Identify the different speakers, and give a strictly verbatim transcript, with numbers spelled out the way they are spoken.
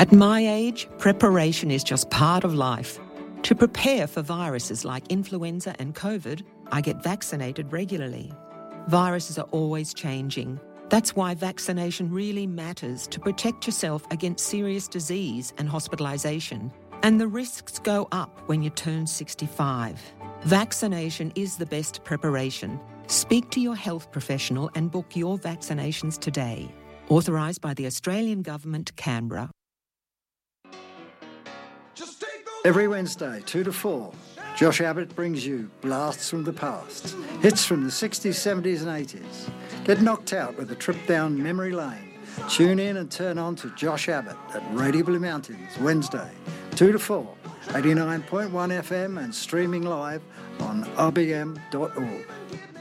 Speaker 1: At my age, preparation is just part of life. To prepare for viruses like influenza and COVID, I get vaccinated regularly. Viruses are always changing. That's why vaccination really matters to protect yourself against serious disease and hospitalisation. And the risks go up when you turn sixty-five. Vaccination is the best preparation. Speak to your health professional and book your vaccinations today. Authorised by the Australian Government, Canberra.
Speaker 2: Every Wednesday, two to four, Josh Abbott brings you blasts from the past. Hits from the sixties, seventies and eighties. Get knocked out with a trip down memory lane. Tune in and turn on to Josh Abbott at Radio Blue Mountains, Wednesday, two to four, eighty-nine point one F M and streaming live on r b m dot org.